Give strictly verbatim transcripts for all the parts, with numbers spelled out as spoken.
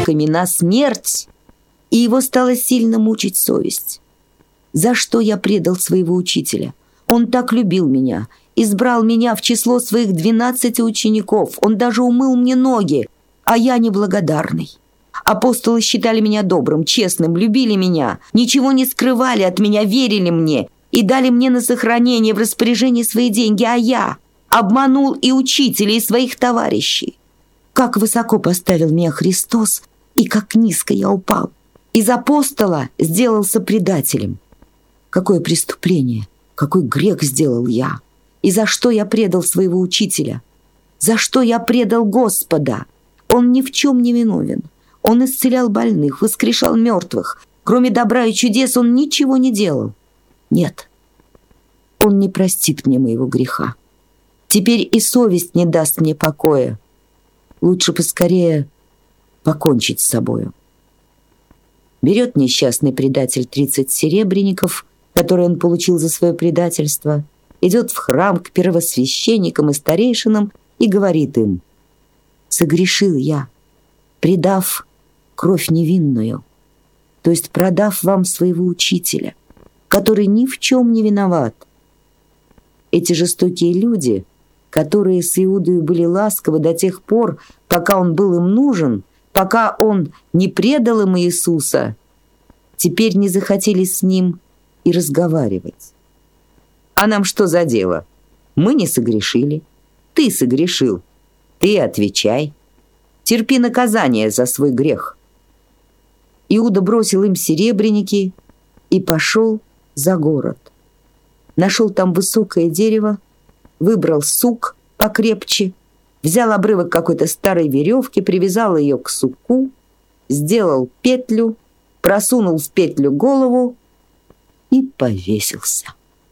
ссылками на смерть, и его стала сильно мучить совесть. За что я предал своего учителя? Он так любил меня, избрал меня в число своих двенадцати учеников, он даже умыл мне ноги, а я неблагодарный. Апостолы считали меня добрым, честным, любили меня, ничего не скрывали от меня, верили мне и дали мне на сохранение в распоряжение свои деньги, а я обманул и учителей, и своих товарищей. Как высоко поставил меня Христос, и как низко я упал. Из апостола сделался предателем. Какое преступление, какой грех сделал я! И за что я предал своего учителя? За что я предал Господа? Он ни в чем не виновен. Он исцелял больных, воскрешал мертвых. Кроме добра и чудес он ничего не делал. Нет, он не простит мне моего греха. Теперь и совесть не даст мне покоя. Лучше поскорее покончить с собою. Берет несчастный предатель тридцать серебряников, которые он получил за свое предательство, идет в храм к первосвященникам и старейшинам и говорит им: «Согрешил я, предав кровь невинную, то есть продав вам своего учителя, который ни в чем не виноват». Эти жестокие люди, которые с Иудою были ласковы до тех пор, пока он был им нужен, пока он не предал им Иисуса, теперь не захотели с ним и разговаривать. А нам что за дело? Мы не согрешили. Ты согрешил. Ты отвечай. Терпи наказание за свой грех. Иуда бросил им серебряники и пошел за город. Нашел там высокое дерево, выбрал сук покрепче, взял обрывок какой-то старой веревки, привязал ее к суку, сделал петлю, просунул в петлю голову и повесился.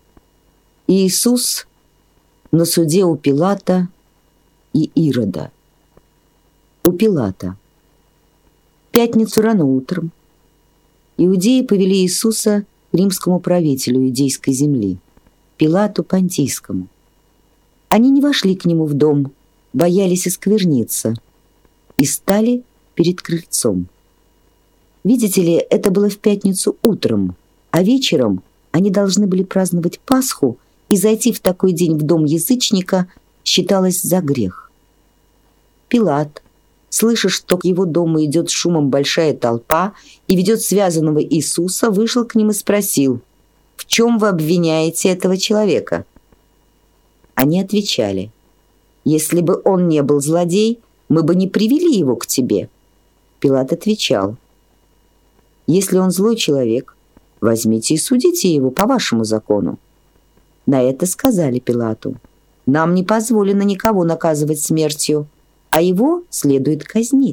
Иисус на суде у Пилата и Ирода. У Пилата. В пятницу рано утром иудеи повели Иисуса к римскому правителю иудейской земли, Пилату Понтийскому. Они не вошли к нему в дом, боялись оскверниться, и стали перед крыльцом. Видите ли, это было в пятницу утром, а вечером они должны были праздновать Пасху, и зайти в такой день в дом язычника считалось за грех. Пилат, слыша, что к его дому идет шумом большая толпа и ведет связанного Иисуса, вышел к ним и спросил: «В чем вы обвиняете этого человека?» Они отвечали: «Если бы он не был злодей, мы бы не привели его к тебе». Пилат отвечал: «Если он злой человек, возьмите и судите его по вашему закону». На это сказали Пилату: «Нам не позволено никого наказывать смертью, а его следует казнить».